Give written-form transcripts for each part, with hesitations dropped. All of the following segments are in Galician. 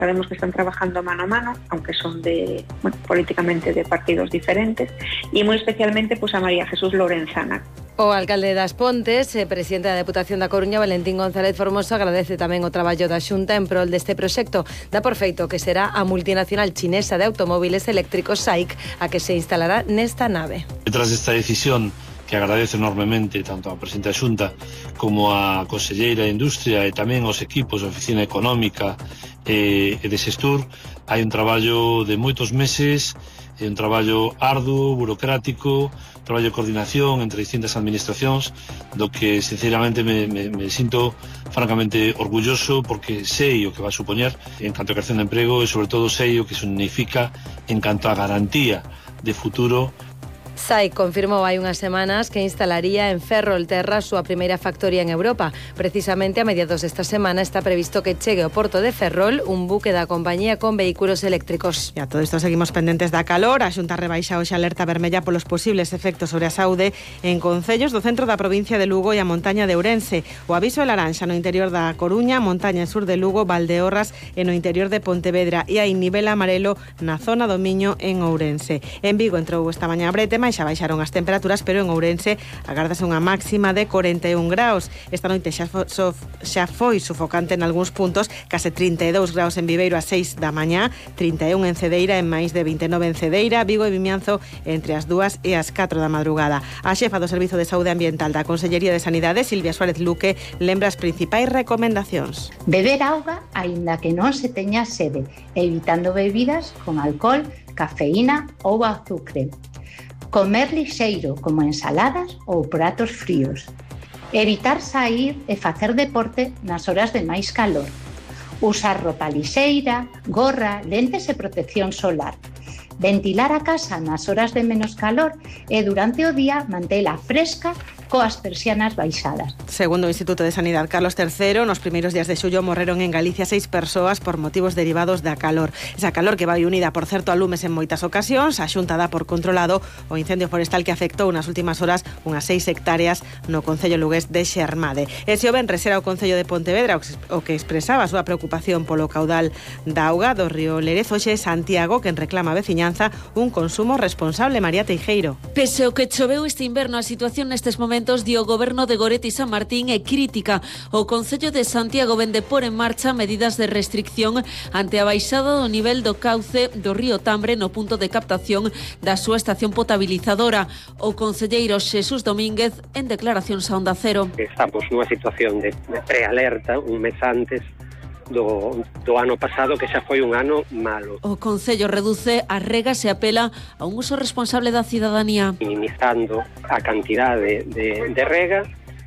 Sabemos que están trabajando mano a mano, aunque son políticamente de partidos diferentes, y moi especialmente a María Jesús Lorenzana. O alcalde das Pontes, presidente da Deputación da Coruña, Valentín González Formoso, agradece tamén o traballo da Xunta en prol deste proxecto. Dá por feito que será a multinacional chinesa de automóviles eléctricos SAIC a que se instalará nesta nave. Detrás desta decisión, que agradece enormemente tanto ao presidente da Xunta como á conselleira de Industria e tamén aos equipos da Oficina Económica e de Xestur, hai un traballo de moitos meses, un traballo arduo, burocrático, traballo de coordinación entre distintas administracións, do que sinceramente me sinto francamente orgulloso, porque sei o que vai supoñer en canto a creación de emprego e sobre todo sei o que significa en canto a garantía de futuro. SAIC confirmou hai unhas semanas que instalaría en Ferrolterra a súa primeira factoría en Europa. Precisamente a mediados desta semana está previsto que chegue ao porto de Ferrol un buque da compañía con vehículos eléctricos. E a todo isto seguimos pendentes da calor. A Xunta rebaixa hoxe alerta vermella polos posibles efectos sobre a saúde en concellos do centro da provincia de Lugo e a montaña de Ourense. O aviso é laranxa no interior da Coruña, montaña sur de Lugo, Valdeorras e no interior de Pontevedra, e hai nivel amarelo na zona do Miño en Ourense. En Vigo entrou esta mañá brete, mais xa baixaron as temperaturas, pero en Ourense agárdase unha máxima de 41 graus. Esta noite xa foi sufocante en algúns puntos, case 32 graus en Viveiro a 6 da mañá, 31 en Cedeira e máis de 29 en Cedeira, Vigo e Vimianzo entre as 2 e as 4 da madrugada. A xefa do Servizo de Saúde Ambiental da Consellería de Sanidade, Silvia Suárez Luque, lembra as principais recomendacións. Beber auga aínda que non se teña sede, evitando bebidas con alcohol, cafeína ou azucre. Comer lixeiro, como ensaladas ou pratos fríos. Evitar sair e facer deporte nas horas de máis calor. Usar roupa lixeira, gorra, lentes e protección solar. Ventilar a casa nas horas de menos calor e durante o día mantela fresca coas persianas baixadas. Segundo o Instituto de Sanidade Carlos III, nos primeiros días de xullo morreron en Galicia 6 persoas por motivos derivados da calor. Esa calor que vai unida, por certo, a lumes en moitas ocasións. A Xunta dá por controlado o incendio forestal que afectou nas últimas horas unhas 6 hectáreas no concello lugués de Xermade. Ese o venres era o concello de Pontevedra o que expresaba a súa preocupación polo caudal da auga do río Lérez. Hoxe Santiago, quen reclama a veciñanza un consumo responsable. María Teijeiro. Pese ao que choveu este inverno, a situación nestes momentos dio o goberno de Goretti e San Martín é crítica. O Concello de Santiago vende por en marcha medidas de restricción ante a baixada do nivel do cauce do río Tambre no punto de captación da súa estación potabilizadora. O concelleiro Xesús Domínguez en declaracións a Onda Cero. Estamos nunha situación de prealerta un mes antes do ano pasado, que xa foi un ano malo. O Concello reduce as regas e apela a un uso responsable da cidadanía. Minimizando a cantidade de rega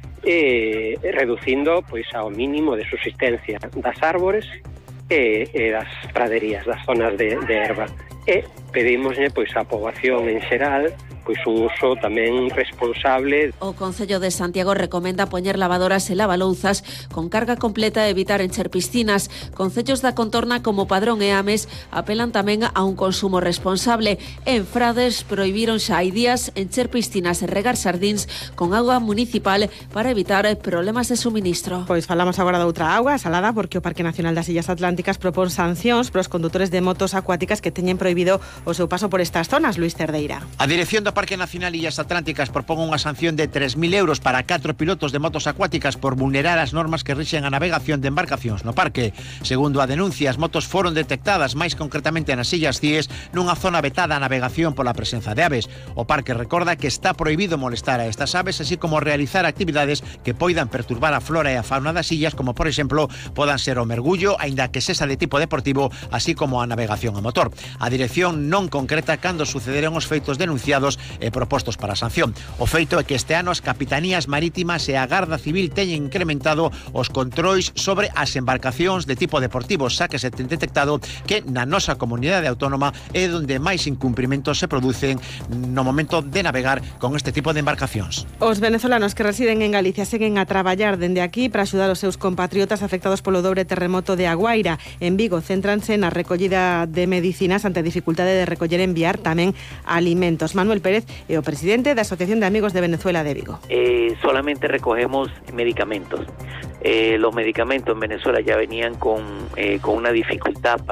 e reducindo ao mínimo de subsistencia das árbores e das praderías, das zonas de erva. E pedimoslle á poboación en xeral un uso tamén responsable. O Concello de Santiago recomenda poñer lavadoras e lavalouzas con carga completa e evitar encher piscinas. Concellos da contorna como Padrón e Ames apelan tamén a un consumo responsable. En Frades prohibiron xa hai días encher piscinas e regar sardíns con auga municipal para evitar problemas de suministro. Pois falamos agora de outra auga, salada, porque o Parque Nacional das Illas Atlánticas propón sancións para os condutores de motos acuáticas que teñen prohibido o seu paso por estas zonas. Luis Cerdeira. A dirección do Parque Nacional Illas Atlánticas propón unha sanción de 3.000 euros para 4 pilotos de motos acuáticas por vulnerar as normas que rixen a navegación de embarcacións no parque. Segundo a denuncia, as motos foron detectadas máis concretamente nas Illas Cíes nunha zona vetada a navegación pola presenza de aves. O parque recorda que está prohibido molestar a estas aves, así como realizar actividades que poidan perturbar a flora e a fauna das illas, como por exemplo podan ser o mergullo, aínda que sexa de tipo deportivo, así como a navegación a motor. A dirección non concreta cando sucederon os feitos denunciados e propostos para a sanción. O feito é que este ano as capitanías marítimas e a Garda Civil teñen incrementado os controis sobre as embarcacións de tipo deportivo, xa que se ten detectado que na nosa comunidade autónoma é onde máis incumprimentos se producen no momento de navegar con este tipo de embarcacións. Os venezolanos que residen en Galicia seguen a traballar dende aquí para axudar os seus compatriotas afectados polo dobre terremoto de Aguaira. En Vigo céntranse na recollida de medicinas ante a dificultade de recoller e enviar tamén alimentos. Manuel Pérez é o presidente da Asociación de Amigos de Venezuela de Vigo. Solamente recogemos medicamentos. Los medicamentos en Venezuela ya venían con una dificultad